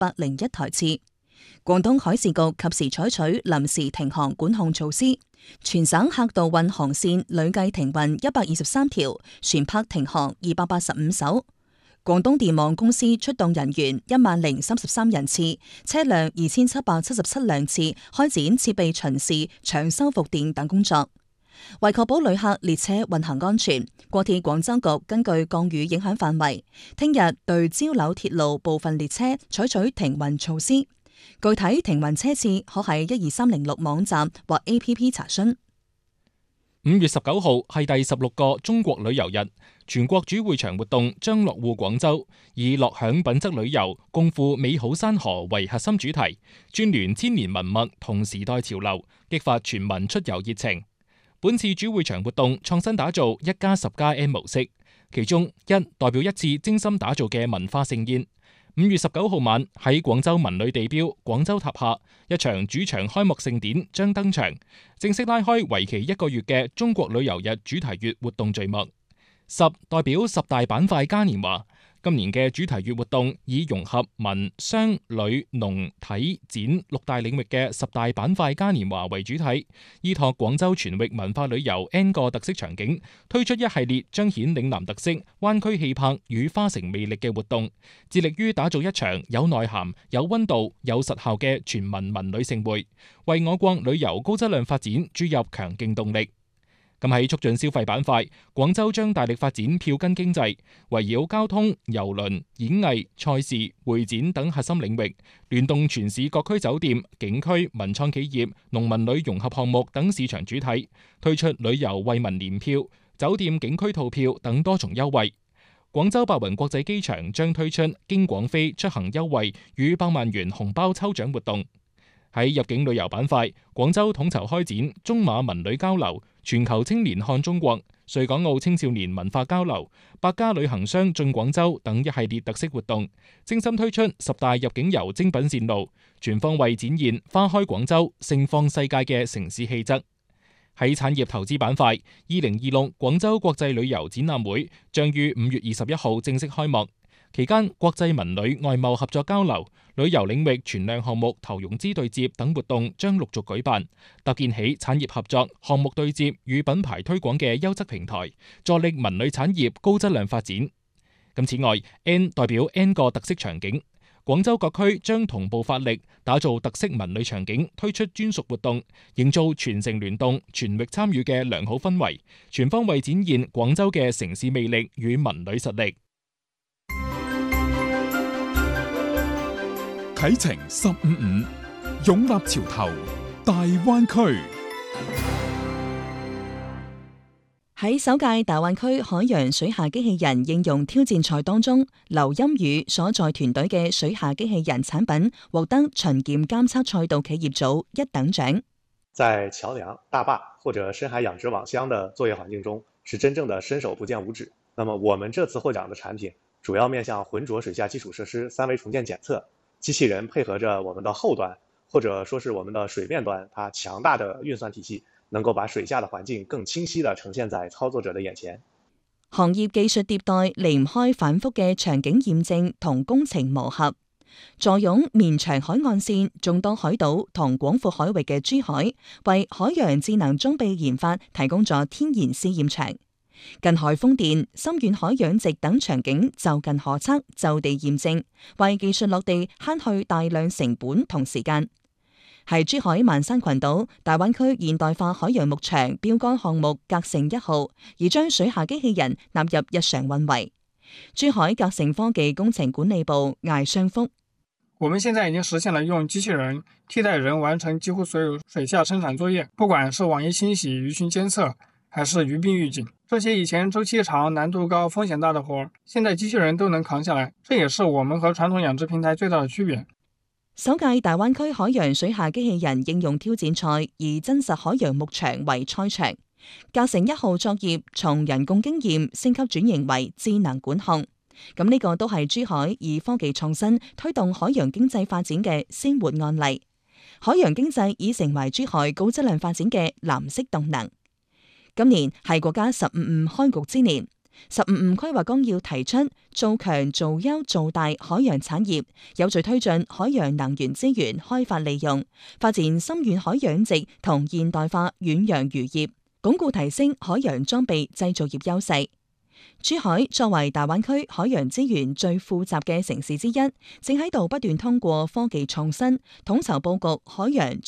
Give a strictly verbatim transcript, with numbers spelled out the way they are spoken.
百零一台次。廣東海事局及時採取臨時停航管控措施，全省客渡運航線累計停運一百二十三條，船舶停航二百八十五艘。廣東電網公司出動人員一萬零三十三人次，車輛二千七百七十七輛次，開展設備巡視、搶修復電等工作。為確保旅客列車運行安全，國鐵廣州局根據降雨影響範圍，聽日對招柳鐵路部分列車採取停運措施。具體停運車次可喺一二三零六網站或 A P P 查詢。 五月十九號係第十六個中國旅遊日，全國主會場活動將落戶廣州，以樂享品質旅遊、共赴美好山河為核心主題，串聯千年文物同時代潮流，激發全民出遊熱情。本次主會場活動創新打造一加十加 N 模式，其中一代表一次精心打造嘅文化盛宴。五月十九號晚喺廣州文旅地標廣州塔下，一場主場開幕盛典將登場，正式拉開為期一個月嘅中國旅遊日主題月活動序幕。十代表十大板塊嘉年華，今年嘅主題月活動以融合文、商、旅、農、體、展六大領域嘅十大板塊嘉年華為主題，依託廣州全域文化旅遊 N 個特色場景，推出一系列彰顯嶺南特色、灣區氣魄與花城魅力嘅活動，致力於打造一場有內涵、有溫度、有實效嘅全民文旅盛會，為我國旅遊高質量發展注入強勁動力。咁喺促進消費板塊，廣州將大力發展票根經濟，圍繞交通、郵輪、演藝、賽事、會展等核心領域，聯動全市各區酒店、景區、文創企業、農民旅融合項目等市場主體，推出旅遊惠民年票、酒店景區套票等多重優惠。廣州白雲國際機場將推出經廣飛出行優惠與百萬元紅包抽獎活動。喺入境旅遊板塊，廣州統籌開展中馬文旅交流、全球青年看中國、穗港澳青少年文化交流、百家旅行商進廣州等一系列特色活動，精心推出十大入境遊精品線路，全方位展現花開廣州、盛放世界嘅城市氣質。喺產業投資板塊，二零二六廣州國際旅遊展覽會將於五月二十一號正式開幕。期間，國際文旅外貿合作交流、旅遊領域存量項目投融資對接等活動將陸續舉辦，搭建起產業合作、項目對接與品牌推廣嘅優質平台，助力文旅產業高質量發展。咁此外 ，N 代表 N 個特色場景，廣州各區將同步發力，打造特色文旅場景，推出專屬活動，營造全城聯動、全域參與嘅良好氛圍，全方位展現廣州嘅城市魅力與文旅實力。 啟程十五五，勇立潮頭，大灣區。 喺首屆大灣區海洋水下機器人應用挑戰賽當中，劉鑫宇所在團隊嘅水下機器人產品獲得巡檢監測賽道企業組一等獎。 在橋樑、大壩或者深海養殖網箱的作業環境中，是真正的伸手不見五指。那麼我們這次獲獎的產品主要面向渾濁水下基礎設施三維重建檢測。機器人配合着我們的後端，或者說是我們的水面端，它強大的運算體系，能夠把水下的環境更清晰地呈現在操作者的眼前。 行業技術迭代離唔開反覆嘅場景驗證同工程磨合。坐擁綿長海岸線、眾多海島同廣闊海域嘅珠海，為海洋智能裝備研發提供咗天然試驗場。近海風電、深遠海養殖等場景就近可測、就地驗證，為技術落地慳去大量成本同時間。係珠海萬山群島大灣區現代化海洋牧場標杆項目格成一號，而將水下機器人納入日常運維。珠海格成科技工程管理部艾尚福： 我們現在已經實現了用機器人替代人完成幾乎所有水下生產作業，不管是網頁清洗、魚群監測，還是魚病預警，這些以前周期長、難度高、風險大的活，現在機器人都能扛下來，這也是我們和傳統養殖平台最大的區別。 首屆大灣區海洋水下機器人應用挑戰賽以真實海洋牧場為賽場，格成一號作業從人工經驗升級轉型為智能管控。咁呢個都係珠海以科技創新推動海洋經濟發展嘅鮮活案例。海洋經濟已成為珠海高質量發展嘅藍色動能。今年係國家十五五開局之年， 十五五規劃綱要提出做強做優做大海洋產業，有序推進海洋能源資源開發利用，發展深遠海洋殖同現代化遠洋漁業，鞏固提升海洋裝備製造業優勢。珠海作為大灣區海洋資源最富集嘅城市之一，正喺度不斷通過科技創新，統籌佈局海洋